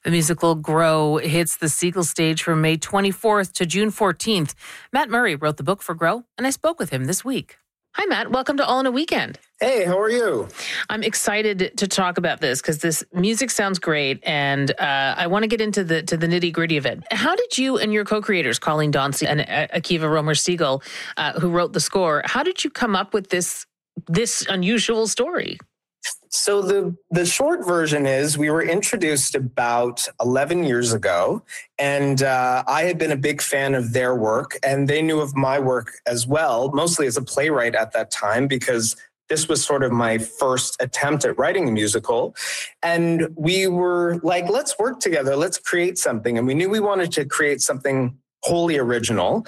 The musical Grow hits the Seagull stage from May 24th to June 14th. Matt Murray wrote the book for Grow, and I spoke with him this week. Hi, Matt. Welcome to All in a Weekend. Hey, how are you? I'm excited to talk about this because this music sounds great, and I want to get into the nitty gritty of it. How did you and your co-creators, Colleen Dauncey and Akiva Romer-Siegel, who wrote the score, how did you come up with this unusual story? So the short version is we were introduced about 11 years ago, and I had been a big fan of their work, and they knew of my work as well, mostly as a playwright at that time, because this was sort of my first attempt at writing a musical. And we were like, let's work together, let's create something. And we knew we wanted to create something wholly original,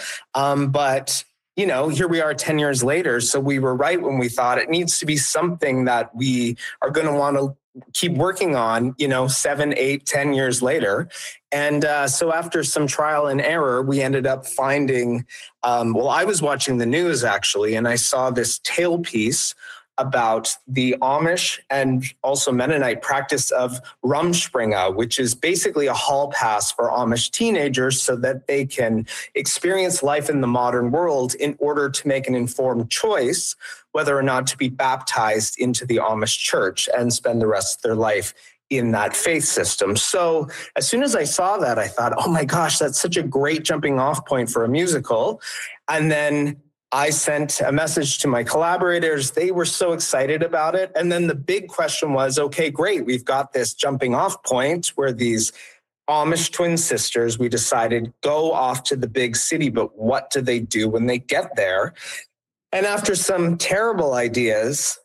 but you know, here we are 10 years later. So we were right when we thought it needs to be something that we are going to want to keep working on, 7, 8, 10 years later. And so after some trial and error, we ended up finding, I was watching the news actually, and I saw this tailpiece about the Amish and also Mennonite practice of Rumspringa, which is basically a hall pass for Amish teenagers so that they can experience life in the modern world in order to make an informed choice whether or not to be baptized into the Amish church and spend the rest of their life in that faith system. So as soon as I saw that, I thought, oh my gosh, that's such a great jumping off point for a musical. And then I sent a message to my collaborators. They were so excited about it. And then the big question was, okay, great. We've got this jumping off point where these Amish twin sisters, we decided, go off to the big city. But what do they do when they get there? And after some terrible ideas,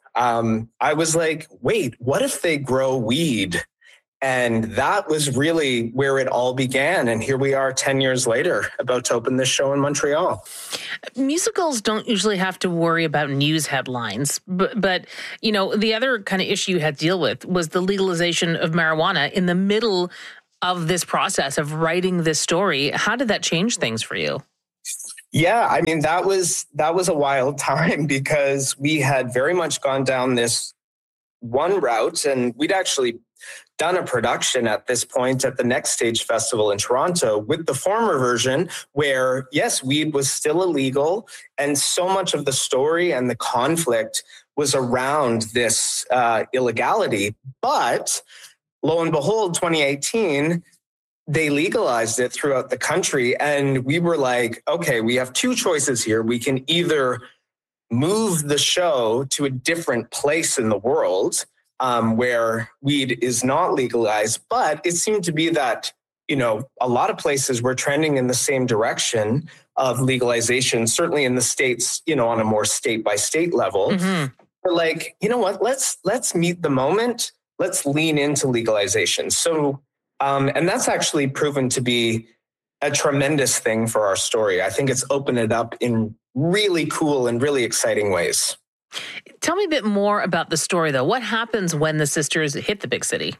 I was like, wait, what if they grow weed? And that was really where it all began. And here we are 10 years later, about to open this show in Montreal. Musicals don't usually have to worry about news headlines. But the other kind of issue you had to deal with was the legalization of marijuana in the middle of this process of writing this story. How did that change things for you? Yeah, I mean, that was a wild time because we had very much gone down this one route, and we'd actually done a production at this point at the Next Stage Festival in Toronto with the former version where, yes, weed was still illegal. And so much of the story and the conflict was around this illegality. But lo and behold, 2018, they legalized it throughout the country. And we were like, okay, we have two choices here. We can either move the show to a different place in the world where weed is not legalized. But it seemed to be that, a lot of places were trending in the same direction of legalization, certainly in the States, on a more state by state level. Mm-hmm. We're like, you know what, let's meet the moment. Let's lean into legalization. So, and that's actually proven to be a tremendous thing for our story. I think it's opened it up in really cool and really exciting ways. Tell me a bit more about the story, though. What happens when the sisters hit the big city?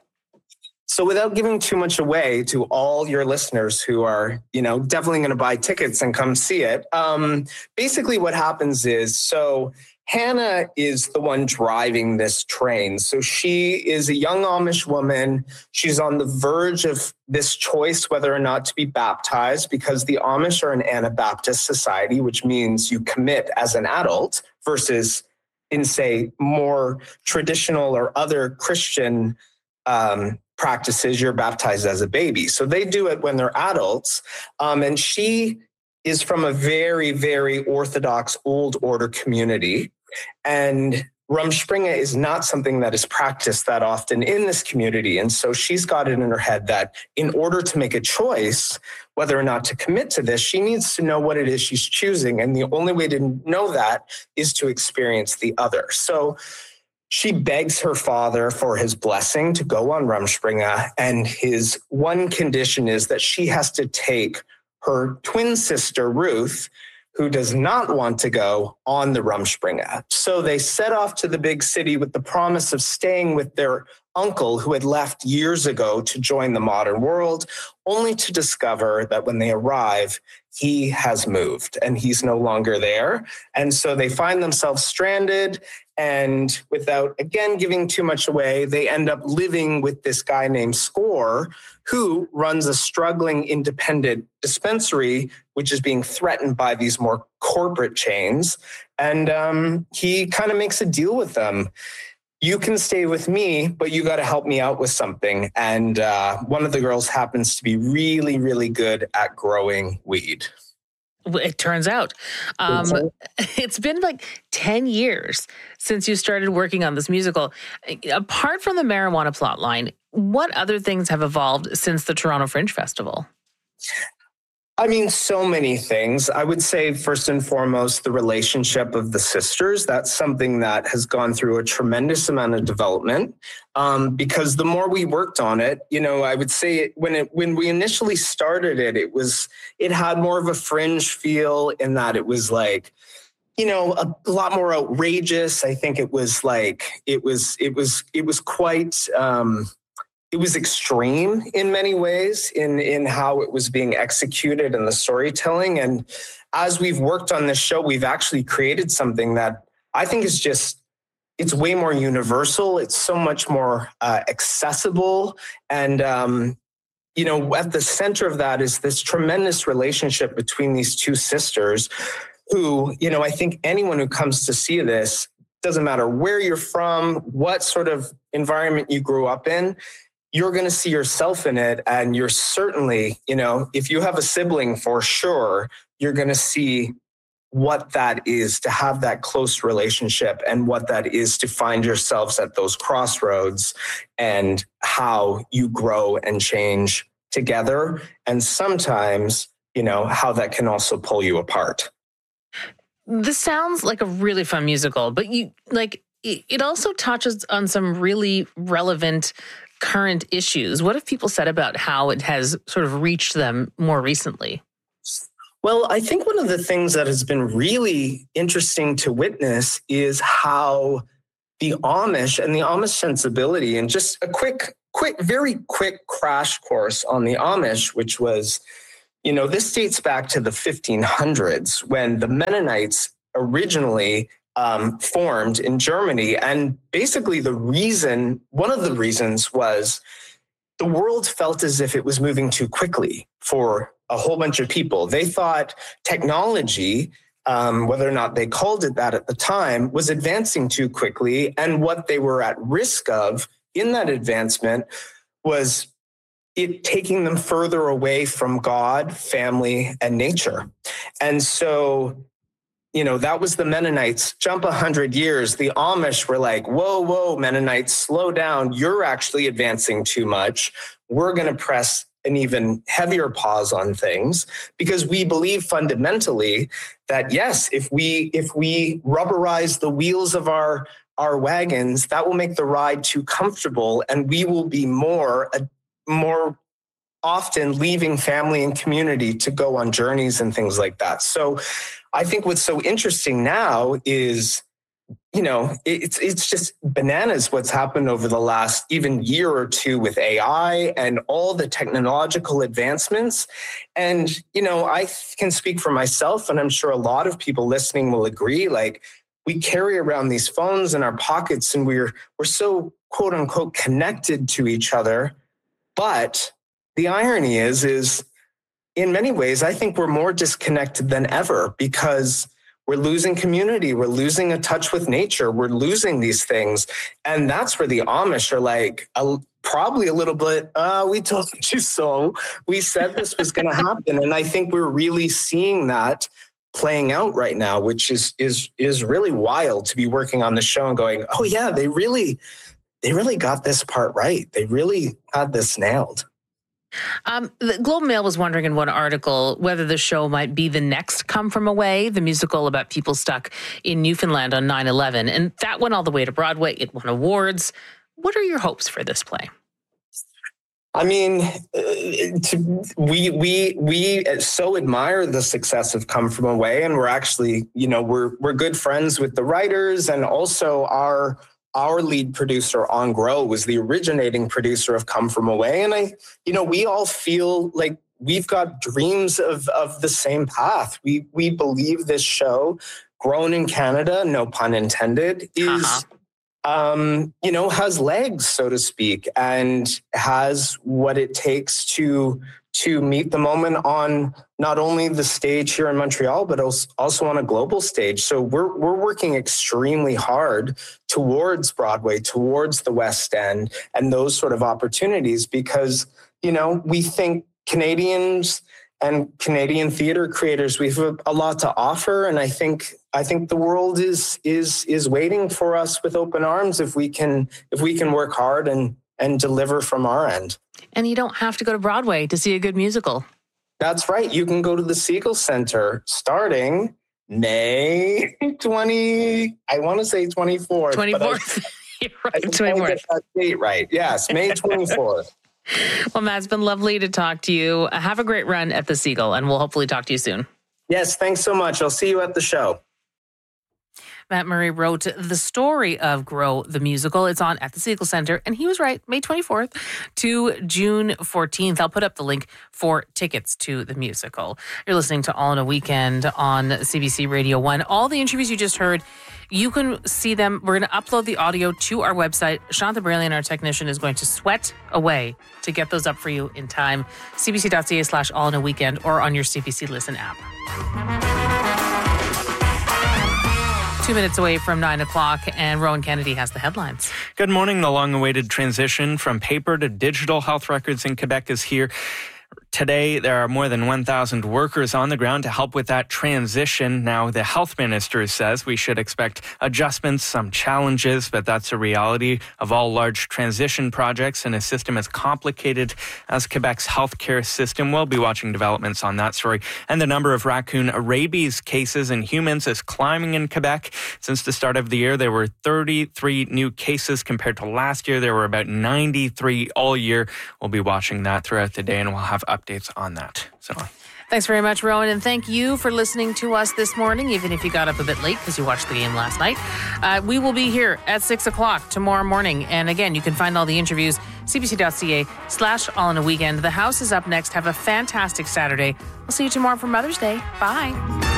So without giving too much away to all your listeners who are, definitely going to buy tickets and come see it, basically what happens is, so Hannah is the one driving this train. So she is a young Amish woman. She's on the verge of this choice whether or not to be baptized because the Amish are an Anabaptist society, which means you commit as an adult versus in, say, more traditional or other Christian practices, you're baptized as a baby. So they do it when they're adults. And she is from a very, very Orthodox old order community. And Rumspringa is not something that is practiced that often in this community. And so she's got it in her head that in order to make a choice, whether or not to commit to this, she needs to know what it is she's choosing. And the only way to know that is to experience the other. So she begs her father for his blessing to go on Rumspringa. And his one condition is that she has to take her twin sister, Ruth, who does not want to go on the Rumspringa. So they set off to the big city with the promise of staying with their uncle who had left years ago to join the modern world, only to discover that when they arrive, he has moved and he's no longer there. And so they find themselves stranded, and without, again, giving too much away, they end up living with this guy named Score, who runs a struggling independent dispensary, which is being threatened by these more corporate chains. And he kind of makes a deal with them. You can stay with me, but you got to help me out with something. And one of the girls happens to be really, really good at growing weed. It turns out. It's been like 10 years since you started working on this musical. Apart from the marijuana plot line, what other things have evolved since the Toronto Fringe Festival? I mean, so many things. I would say, first and foremost, the relationship of the sisters. That's something that has gone through a tremendous amount of development, because the more we worked on it, I would say when we initially started it, it had more of a fringe feel in that it was like, a lot more outrageous. I think it was quite, it was extreme in many ways in how it was being executed and the storytelling. And as we've worked on this show, we've actually created something that I think is it's way more universal. It's so much more accessible. And, at the center of that is this tremendous relationship between these two sisters who, I think anyone who comes to see this, doesn't matter where you're from, what sort of environment you grew up in, you're going to see yourself in it. And you're certainly, if you have a sibling, for sure, you're going to see what that is to have that close relationship and what that is to find yourselves at those crossroads and how you grow and change together. And sometimes, how that can also pull you apart. This sounds like a really fun musical, but it also touches on some really relevant current issues. What have people said about how it has sort of reached them more recently? Well, I think one of the things that has been really interesting to witness is how the Amish and the Amish sensibility, and just a very quick crash course on the Amish, which was, this dates back to the 1500s when the Mennonites originally formed in Germany. And basically one of the reasons was the world felt as if it was moving too quickly for a whole bunch of people. They thought technology, whether or not they called it that at the time, was advancing too quickly. And what they were at risk of in that advancement was it taking them further away from God, family, and nature. And so, that was the Mennonites. Jump 100 years. The Amish were like, whoa, Mennonites, slow down. You're actually advancing too much. We're going to press an even heavier pause on things because we believe fundamentally that, yes, if we rubberize the wheels of our wagons, that will make the ride too comfortable and we will be more often leaving family and community to go on journeys and things like that. So I think what's so interesting now is, it's just bananas what's happened over the last even year or two with AI and all the technological advancements. And, I can speak for myself, and I'm sure a lot of people listening will agree, like we carry around these phones in our pockets and we're so quote unquote connected to each other. But the irony is in many ways, I think we're more disconnected than ever because we're losing community. We're losing a touch with nature. We're losing these things. And that's where the Amish are like, probably a little bit, we told you so. We said this was going to happen. And I think we're really seeing that playing out right now, which is really wild to be working on the show and going, oh yeah, they really got this part right. They really had this nailed. The Globe and Mail was wondering in one article whether the show might be the next Come From Away, the musical about people stuck in Newfoundland on 9/11. And that went all the way to Broadway. It won awards. What are your hopes for this play? I mean, we so admire the success of Come From Away, and we're actually, we're good friends with the writers, and also our our lead producer on Grow was the originating producer of Come From Away. And we all feel like we've got dreams of the same path. We believe this show, grown in Canada, no pun intended, is, has legs, so to speak, and has what it takes to meet the moment on not only the stage here in Montreal, but also on a global stage. So we're working extremely hard towards Broadway, towards the West End, and those sort of opportunities, because, we think Canadians and Canadian theater creators, we have a lot to offer. And I think the world is waiting for us with open arms if we can work hard and deliver from our end. And you don't have to go to Broadway to see a good musical. That's right. You can go to the Segal Center starting May 24th. 24th. You're right, 24th. Get that date right. Yes, May 24th. Well, Matt, it's been lovely to talk to you. Have a great run at the Segal, and we'll hopefully talk to you soon. Yes, thanks so much. I'll see you at the show. Matt Murray wrote the story of Grow the Musical. It's on at the Segal Center, and he was right, May 24th to June 14th. I'll put up the link for tickets to the musical. You're listening to All in a Weekend on CBC Radio 1. All the interviews you just heard, you can see them. We're going to upload the audio to our website. Shantha Braley, our technician, is going to sweat away to get those up for you in time. cbc.ca/all-in-a-weekend or on your CBC Listen app. 2 minutes away from 9 o'clock, and Rowan Kennedy has the headlines. Good morning. The long-awaited transition from paper to digital health records in Quebec is here. Today, there are more than 1,000 workers on the ground to help with that transition. Now, the health minister says we should expect adjustments, some challenges, but that's a reality of all large transition projects in a system as complicated as Quebec's healthcare system. We'll be watching developments on that story. And the number of raccoon rabies cases in humans is climbing in Quebec. Since the start of the year, there were 33 new cases compared to last year. There were about 93 all year. We'll be watching that throughout the day, and we'll have updates on that. So thanks very much, Rowan, and thank you for listening to us this morning, even if you got up a bit late because you watched the game last night. We will be here at 6 o'clock tomorrow morning, and again, you can find all the interviews cbc.ca/all-in-a-weekend. The House is up next. Have a fantastic Saturday. We'll see you tomorrow for Mother's Day. Bye.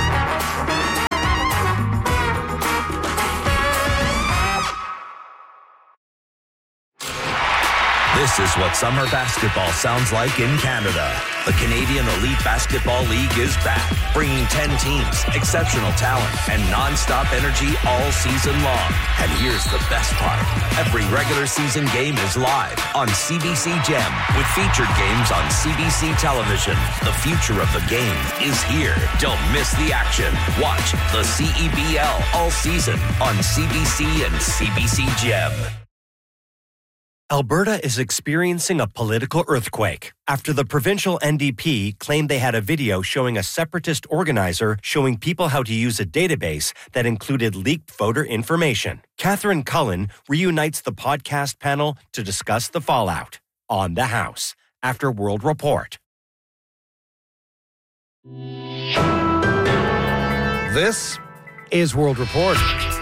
This is what summer basketball sounds like in Canada. The Canadian Elite Basketball League is back, bringing 10 teams, exceptional talent, and non-stop energy all season long. And here's the best part. Every regular season game is live on CBC Gem with featured games on CBC television. The future of the game is here. Don't miss the action. Watch the CEBL all season on CBC and CBC Gem. Alberta is experiencing a political earthquake after the provincial NDP claimed they had a video showing a separatist organizer showing people how to use a database that included leaked voter information. Catherine Cullen reunites the podcast panel to discuss the fallout on The House after World Report. This is World Report.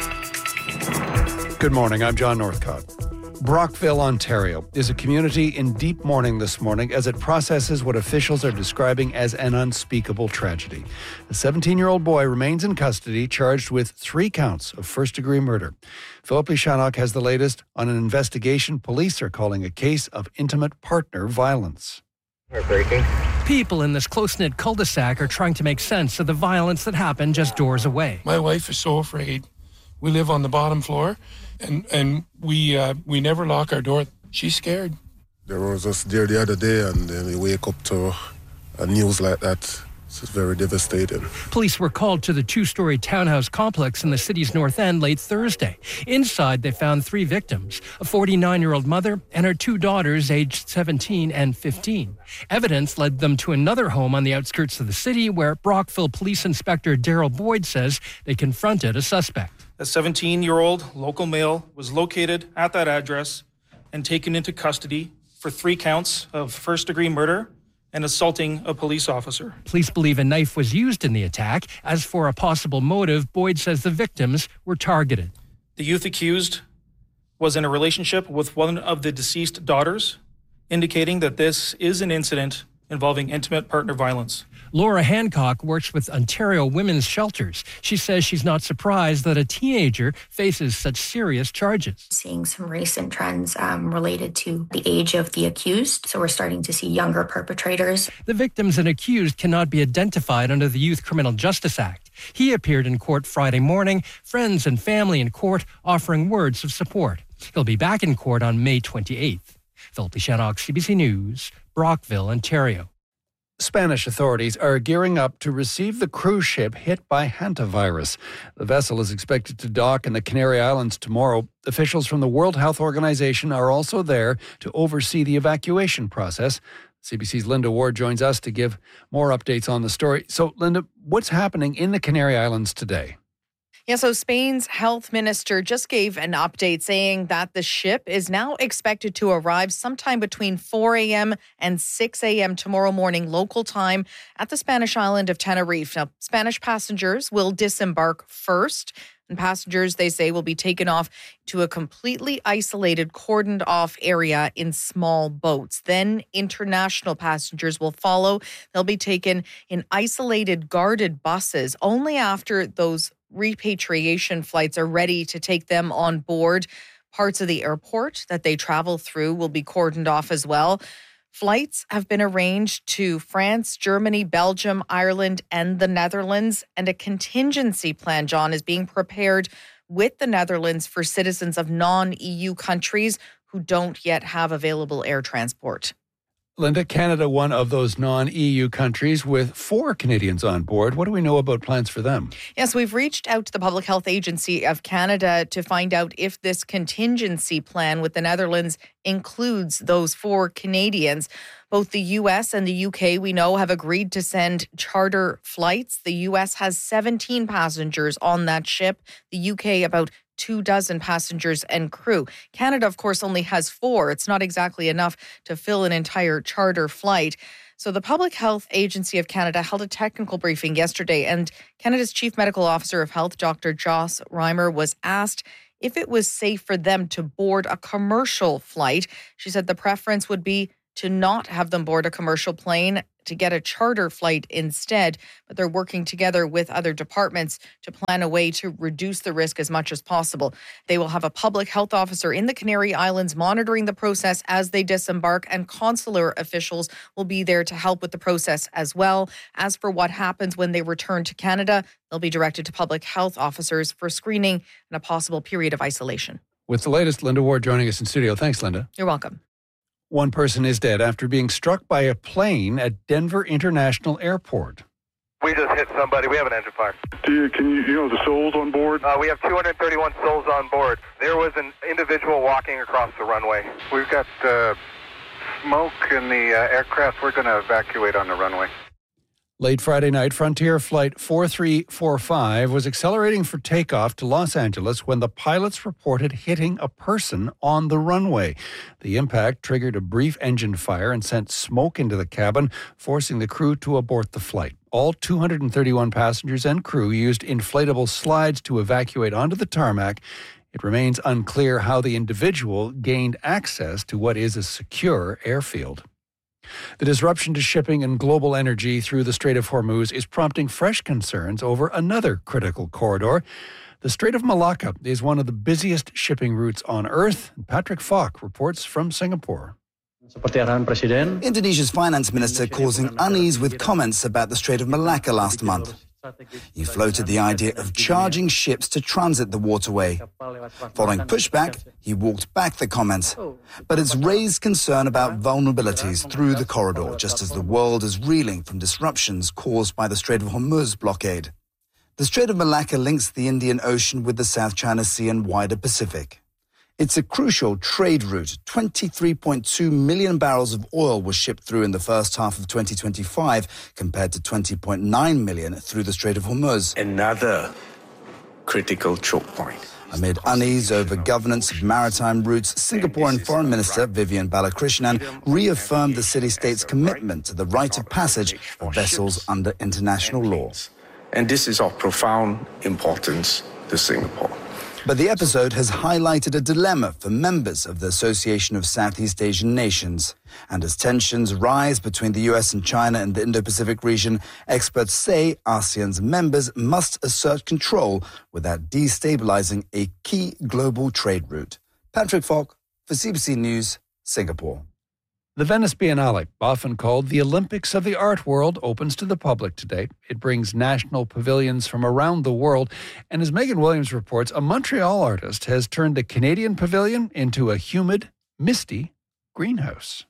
Good morning, I'm John Northcott. Brockville, Ontario, is a community in deep mourning this morning as it processes what officials are describing as an unspeakable tragedy. A 17-year-old boy remains in custody, charged with 3 counts of first-degree murder. Philip Lishanok has the latest on an investigation police are calling a case of intimate partner violence. People in this close-knit cul-de-sac are trying to make sense of the violence that happened just doors away. My wife is so afraid. We live on the bottom floor, and we never lock our door. She's scared. There was us there the other day, and then we wake up to a news like that. It's very devastating. Police were called to the 2-story townhouse complex in the city's North End late Thursday. Inside, they found 3 victims, a 49-year-old mother and her 2 daughters aged 17 and 15. Evidence led them to another home on the outskirts of the city where Brockville Police Inspector Daryl Boyd says they confronted a suspect. A 17-year-old local male was located at that address and taken into custody for 3 counts of first-degree murder and assaulting a police officer. Police believe a knife was used in the attack. As for a possible motive, Boyd says the victims were targeted. The youth accused was in a relationship with one of the deceased daughters, indicating that this is an incident involving intimate partner violence. Laura Hancock works with Ontario Women's Shelters. She says she's not surprised that a teenager faces such serious charges. Seeing some recent trends related to the age of the accused. So we're starting to see younger perpetrators. The victims and accused cannot be identified under the Youth Criminal Justice Act. He appeared in court Friday morning, friends and family in court offering words of support. He'll be back in court on May 28th. Philip Shannock, CBC News, Brockville, Ontario. Spanish authorities are gearing up to receive the cruise ship hit by hantavirus. The vessel is expected to dock in the Canary Islands tomorrow. Officials from the World Health Organization are also there to oversee the evacuation process. CBC's Linda Ward joins us to give more updates on the story. So, Linda, what's happening in the Canary Islands today? Yeah, so Spain's health minister just gave an update saying that the ship is now expected to arrive sometime between 4 a.m. and 6 a.m. tomorrow morning local time at the Spanish island of Tenerife. Now, Spanish passengers will disembark first, and passengers, they say, will be taken off to a completely isolated, cordoned off area in small boats. Then international passengers will follow. They'll be taken in isolated, guarded buses only after those repatriation flights are ready to take them on board. Parts of the airport that they travel through will be cordoned off as well. Flights have been arranged to France, Germany, Belgium, Ireland, and the Netherlands. And a contingency plan, John, is being prepared with the Netherlands for citizens of non-EU countries who don't yet have available air transport. Linda, Canada, one of those non-EU countries with 4 Canadians on board. What do we know about plans for them? Yes, we've reached out to the Public Health Agency of Canada to find out if this contingency plan with the Netherlands includes those 4 Canadians. Both the U.S. and the U.K., we know, have agreed to send charter flights. The U.S. has 17 passengers on that ship. The U.K. about 24 passengers and crew. Canada, of course, only has 4. It's not exactly enough to fill an entire charter flight. So the Public Health Agency of Canada held a technical briefing yesterday, and Canada's Chief Medical Officer of Health, Dr. Joss Reimer, was asked if it was safe for them to board a commercial flight. She said the preference would be to not have them board a commercial plane, to get a charter flight instead. But they're working together with other departments to plan a way to reduce the risk as much as possible. They will have a public health officer in the Canary Islands monitoring the process as they disembark, and consular officials will be there to help with the process as well. As for what happens when they return to Canada, they'll be directed to public health officers for screening and a possible period of isolation. With the latest, Linda Ward joining us in studio. Thanks, Linda. You're welcome. One person is dead after being struck by a plane at Denver International Airport. We just hit somebody. We have an engine fire. Can you know the souls on board? We have 231 souls on board. There was an individual walking across the runway. We've got smoke in the aircraft. We're going to evacuate on the runway. Late Friday night, Frontier Flight 4345 was accelerating for takeoff to Los Angeles when the pilots reported hitting a person on the runway. The impact triggered a brief engine fire and sent smoke into the cabin, forcing the crew to abort the flight. All 231 passengers and crew used inflatable slides to evacuate onto the tarmac. It remains unclear how the individual gained access to what is a secure airfield. The disruption to shipping and global energy through the Strait of Hormuz is prompting fresh concerns over another critical corridor. The Strait of Malacca is one of the busiest shipping routes on Earth. Patrick Falk reports from Singapore. Indonesia's finance minister causing unease with comments about the Strait of Malacca last month. He floated the idea of charging ships to transit the waterway. Following pushback, he walked back the comments. But it's raised concern about vulnerabilities through the corridor, just as the world is reeling from disruptions caused by the Strait of Hormuz blockade. The Strait of Malacca links the Indian Ocean with the South China Sea and wider Pacific. It's a crucial trade route. 23.2 million barrels of oil was shipped through in the first half of 2025, compared to 20.9 million through the Strait of Hormuz. Another critical choke point. Amid unease over governance of maritime routes, Singaporean Foreign Minister Vivian Balakrishnan reaffirmed the city-state's commitment to the right of passage for vessels under international law. And this is of profound importance to Singapore. But the episode has highlighted a dilemma for members of the Association of Southeast Asian Nations. And as tensions rise between the US and China in the Indo-Pacific region, experts say ASEAN's members must assert control without destabilizing a key global trade route. Patrick Falk for CBC News, Singapore. The Venice Biennale, often called the Olympics of the art world, opens to the public today. It brings national pavilions from around the world. And as Megan Williams reports, a Montreal artist has turned the Canadian pavilion into a humid, misty greenhouse.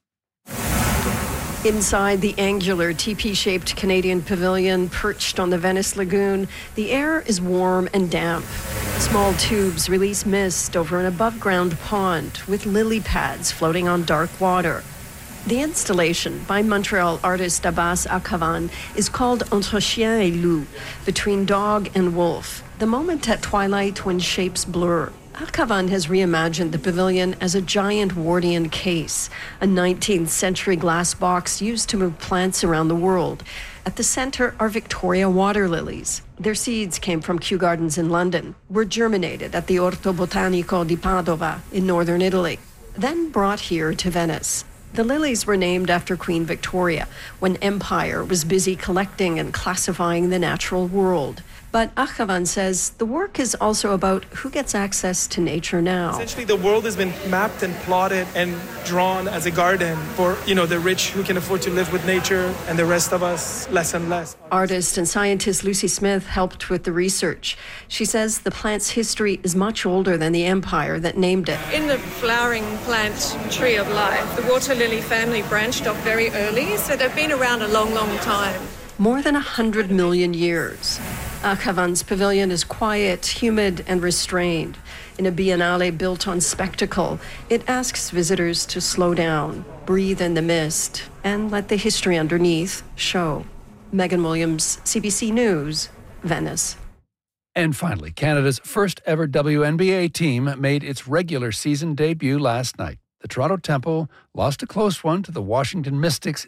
Inside the angular teepee-shaped Canadian pavilion perched on the Venice Lagoon, the air is warm and damp. Small tubes release mist over an above-ground pond with lily pads floating on dark water. The installation by Montreal artist Abbas Akhavan is called Entre chien et loup, between dog and wolf, the moment at twilight when shapes blur. Akhavan has reimagined the pavilion as a giant Wardian case, a 19th century glass box used to move plants around the world. At the center are Victoria water lilies. Their seeds came from Kew Gardens in London, were germinated at the Orto Botanico di Padova in northern Italy, then brought here to Venice. The lilies were named after Queen Victoria, when empire was busy collecting and classifying the natural world. But Akhavan says the work is also about who gets access to nature now. Essentially, the world has been mapped and plotted and drawn as a garden for, the rich who can afford to live with nature and the rest of us less and less. Artist and scientist Lucy Smith helped with the research. She says the plant's history is much older than the empire that named it. In the flowering plant tree of life, the water lily family branched off very early, so they've been around a long, long time. More than 100 million years. Akhavan's pavilion is quiet, humid, and restrained. In a biennale built on spectacle, it asks visitors to slow down, breathe in the mist, and let the history underneath show. Megan Williams, CBC News, Venice. And finally, Canada's first ever WNBA team made its regular season debut last night. The Toronto Tempo lost a close one to the Washington Mystics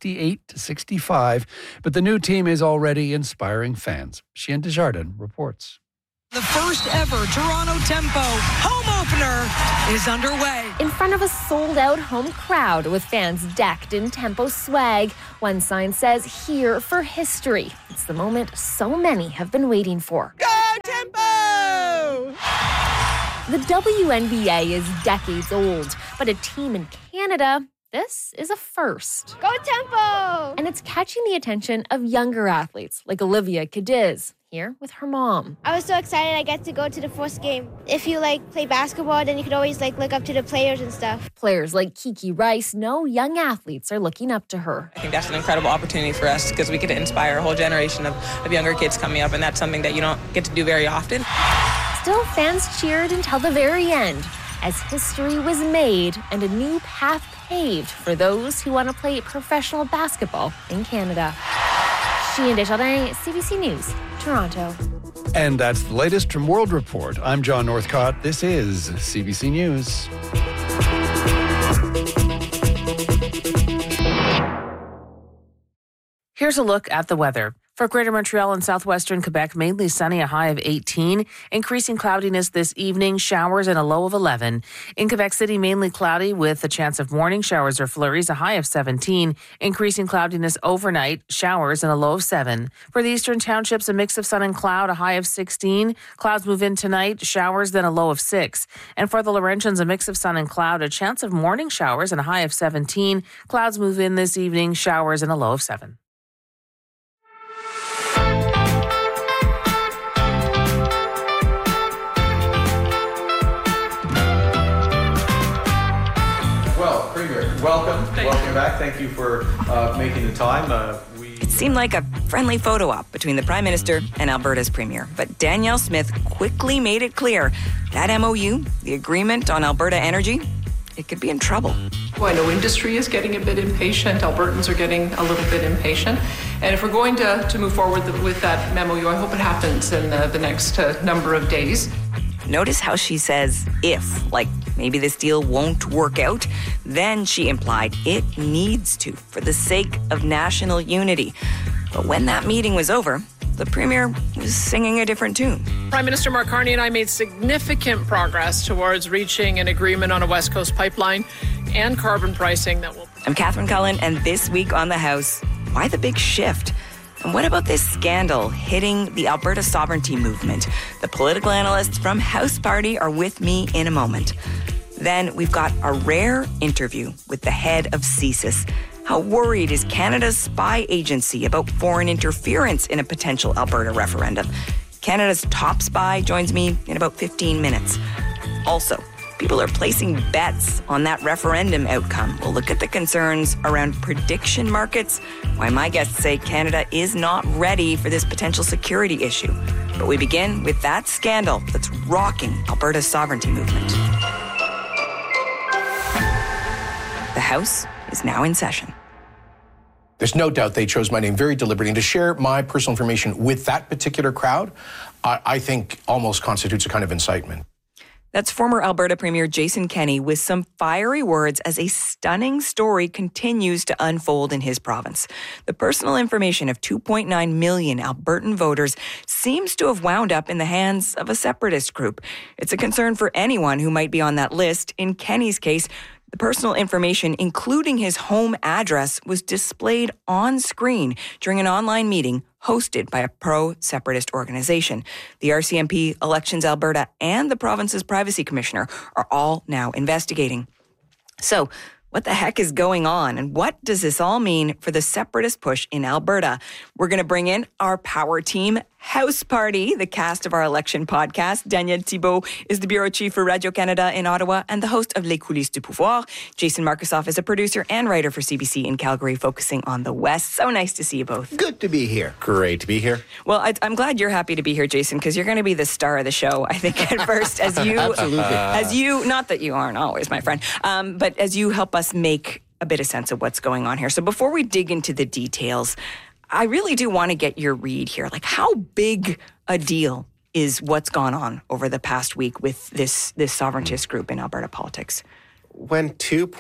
68-65, but the new team is already inspiring fans. Chien Desjardins reports. The first ever Toronto Tempo home opener is underway. In front of a sold-out home crowd with fans decked in Tempo swag, one sign says, "Here for history." It's the moment so many have been waiting for. Go Tempo! The WNBA is decades old, but a team in Canada, this is a first. Go Tempo! And it's catching the attention of younger athletes like Olivia Cadiz, here with her mom. I was so excited I got to go to the first game. If you play basketball, then you could always look up to the players and stuff. Players like Kiki Rice know young athletes are looking up to her. I think that's an incredible opportunity for us because we get to inspire a whole generation of younger kids coming up, and that's something that you don't get to do very often. Still, fans cheered until the very end as history was made and a new path paved for those who want to play professional basketball in Canada. Chien Desjardins, CBC News, Toronto. And that's the latest from World Report. I'm John Northcott. This is CBC News. Here's a look at the weather. For Greater Montreal and southwestern Quebec, mainly sunny, a high of 18. Increasing cloudiness this evening, showers and a low of 11. In Quebec City, mainly cloudy with a chance of morning showers or flurries, a high of 17. Increasing cloudiness overnight, showers and a low of 7. For the eastern townships, a mix of sun and cloud, a high of 16. Clouds move in tonight, showers, then a low of 6. And for the Laurentians, a mix of sun and cloud, a chance of morning showers and a high of 17. Clouds move in this evening, showers and a low of 7. Well, Premier, welcome back. Thank you for making the time. It seemed like a friendly photo op between the Prime Minister and Alberta's Premier, but Danielle Smith quickly made it clear that MOU, the agreement on Alberta energy, it could be in trouble. Well, I know industry is getting a bit impatient. Albertans are getting a little bit impatient. And if we're going to move forward with that MOU, I hope it happens in the next number of days. Notice how she says if, like maybe this deal won't work out. Then she implied it needs to for the sake of national unity. But when that meeting was over, the Premier was singing a different tune. Prime Minister Mark Carney and I made significant progress towards reaching an agreement on a West Coast pipeline and carbon pricing that will... I'm Catherine Cullen, and this week on The House, why the big shift? And what about this scandal hitting the Alberta sovereignty movement? The political analysts from House Party are with me in a moment. Then we've got a rare interview with the head of CSIS. How worried is Canada's spy agency about foreign interference in a potential Alberta referendum? Canada's top spy joins me in about 15 minutes. Also, people are placing bets on that referendum outcome. We'll look at the concerns around prediction markets, why my guests say Canada is not ready for this potential security issue. But we begin with that scandal that's rocking Alberta's sovereignty movement. The House is now in session. There's no doubt they chose my name very deliberately. And to share my personal information with that particular crowd, I think almost constitutes a kind of incitement. That's former Alberta Premier Jason Kenney with some fiery words as a stunning story continues to unfold in his province. The personal information of 2.9 million Albertan voters seems to have wound up in the hands of a separatist group. It's a concern for anyone who might be on that list. In Kenney's case, the personal information, including his home address, was displayed on screen during an online meeting hosted by a pro-separatist organization. The RCMP, Elections Alberta, and the province's privacy commissioner are all now investigating. So, what the heck is going on, and what does this all mean for the separatist push in Alberta? We're going to bring in our power team, House Party, the cast of our election podcast. Danielle Thibault is the bureau chief for Radio-Canada in Ottawa and the host of Les Coulisses du Pouvoir. Jason Markusoff is a producer and writer for CBC in Calgary, focusing on the West. So nice to see you both. Good to be here. Great to be here. Well, I'm glad you're happy to be here, Jason, because you're going to be the star of the show, I think, at first, as you, not that you aren't always my friend, but as you help us make a bit of sense of what's going on here. So before we dig into the details, I really do want to get your read here. Like, how big a deal is what's gone on over the past week with this sovereigntist group in Alberta politics? When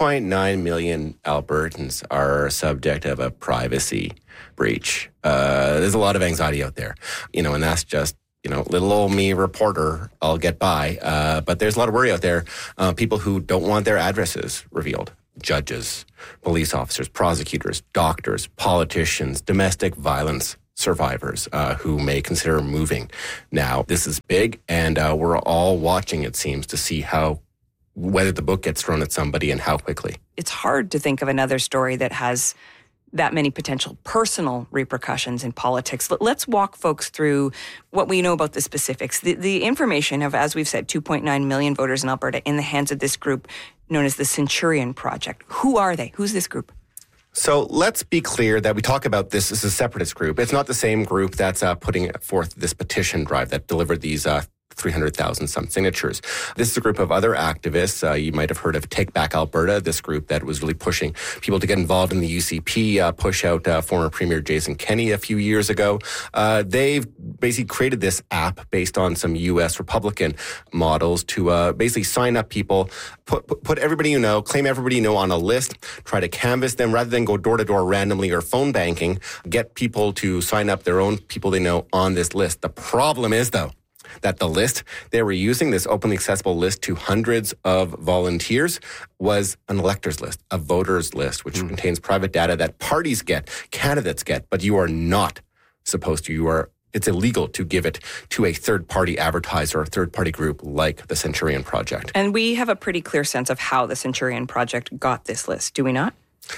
2.9 million Albertans are subject of a privacy breach, there's a lot of anxiety out there, and that's just, little old me reporter, I'll get by. But there's a lot of worry out there. People who don't want their addresses revealed. Judges, police officers, prosecutors, doctors, politicians, domestic violence survivors who may consider moving. Now, this is big, and we're all watching, it seems, to see whether the book gets thrown at somebody and how quickly. It's hard to think of another story that has that many potential personal repercussions in politics. Let's walk folks through what we know about the specifics. The information of, as we've said, 2.9 million voters in Alberta in the hands of this group known as the Centurion Project. Who are they? Who's this group? So let's be clear that we talk about this as a separatist group. It's not the same group that's putting forth this petition drive that delivered these 300,000 some signatures. This is a group of other activists. You might have heard of Take Back Alberta, this group that was really pushing people to get involved in the UCP, push out former Premier Jason Kenney a few years ago. They've basically created this app based on some U.S. Republican models to basically sign up people, put everybody you know, claim everybody you know on a list, try to canvass them rather than go door to door randomly or phone banking, get people to sign up their own people they know on this list. The problem is, though, that the list they were using, this openly accessible list to hundreds of volunteers, was an electors list, a voters list, which contains private data that parties get, candidates get, but you are not supposed to. It's illegal to give it to a third-party advertiser or third-party group like the Centurion Project. And we have a pretty clear sense of how the Centurion Project got this list, do we not?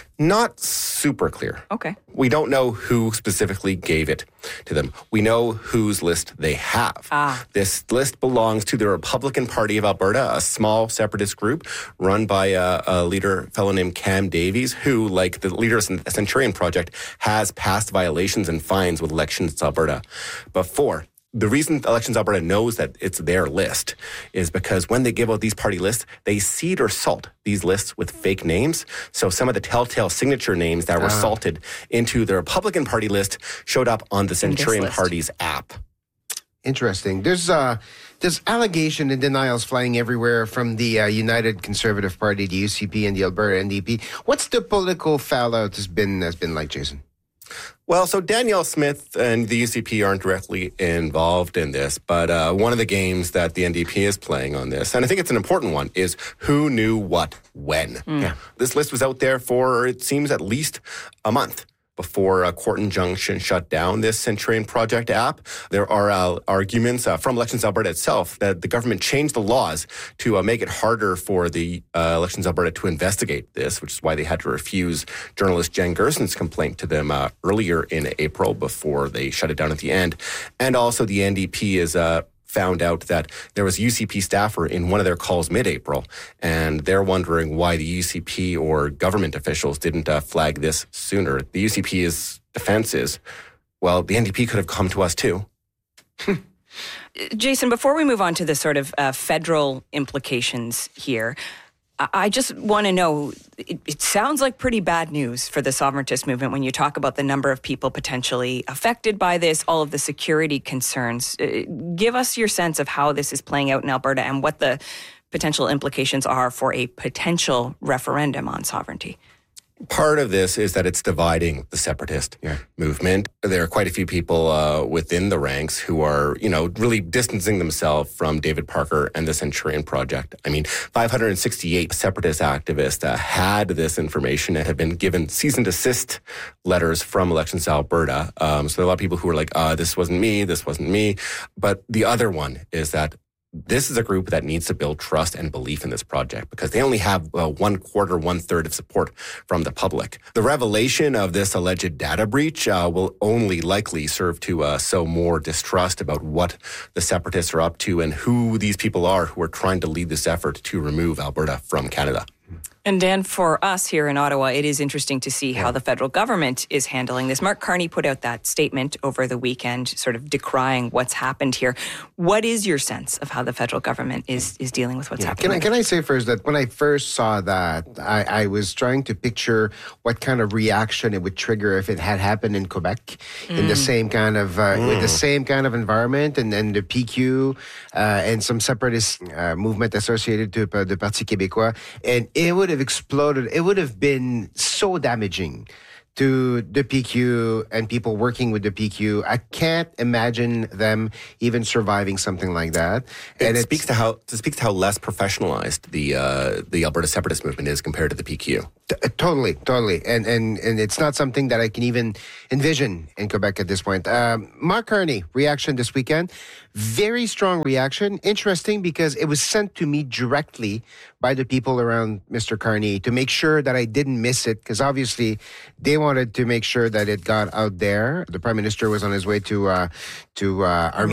Not super clear. Okay. We don't know who specifically gave it to them. We know whose list they have. This list belongs to the Republican Party of Alberta, a small separatist group run by a leader, fellow named Cam Davies, who, like the leaders in the Centurion Project, has passed violations and fines with Elections Alberta before. The reason Elections Alberta knows that it's their list is because when they give out these party lists, they seed or salt these lists with fake names. So some of the telltale signature names that were salted into the Republican Party list showed up on the Centurion Party's app. Interesting. There's allegation and denials flying everywhere from the United Conservative Party, the UCP, and the Alberta NDP. What's the political fallout has been like, Jason? Well, so Danielle Smith and the UCP aren't directly involved in this, but one of the games that the NDP is playing on this, and I think it's an important one, is who knew what when. Yeah. This list was out there for, it seems, at least a month before Court Injunction shut down this Centurion Project app. There are arguments from Elections Alberta itself that the government changed the laws to make it harder for the Elections Alberta to investigate this, which is why they had to refuse journalist Jen Gerson's complaint to them earlier in April before they shut it down at the end. And also the NDP is found out that there was a UCP staffer in one of their calls mid-April, and they're wondering why the UCP or government officials didn't flag this sooner. The UCP's defense is, well, the NDP could have come to us too. Jason, before we move on to the sort of federal implications here, I just want to know, it sounds like pretty bad news for the sovereigntist movement when you talk about the number of people potentially affected by this, all of the security concerns. Give us your sense of how this is playing out in Alberta and what the potential implications are for a potential referendum on sovereignty. Part of this is that it's dividing the separatist movement. There are quite a few people within the ranks who are, really distancing themselves from David Parker and the Centurion Project. I mean, 568 separatist activists had this information and had been given cease and desist letters from Elections Alberta. So there are a lot of people who are like, this wasn't me. But the other one is that this is a group that needs to build trust and belief in this project because they only have 1/4, 1/3 of support from the public. The revelation of this alleged data breach will only likely serve to sow more distrust about what the separatists are up to and who these people are who are trying to lead this effort to remove Alberta from Canada. And Dan, for us here in Ottawa, it is interesting to see how the federal government is handling this. Mark Carney put out that statement over the weekend, sort of decrying what's happened here. What is your sense of how the federal government is dealing with what's happening? Can I say first that when I first saw that, I was trying to picture what kind of reaction it would trigger if it had happened in Quebec in the same kind of with the same kind of environment, and then the PQ and some separatist movement associated to the Parti Québécois, and it would have exploded. It would have been so damaging to the PQ and people working with the PQ. I can't imagine them even surviving something like that. And it speaks to how less professionalized the Alberta separatist movement is compared to the PQ. Totally. And it's not something that I can even envision in Quebec at this point. Mark Carney, reaction this weekend. Very strong reaction. Interesting because it was sent to me directly by the people around Mr. Carney to make sure that I didn't miss it, because obviously they wanted to make sure that it got out there. The Prime Minister was on his way to Armenia.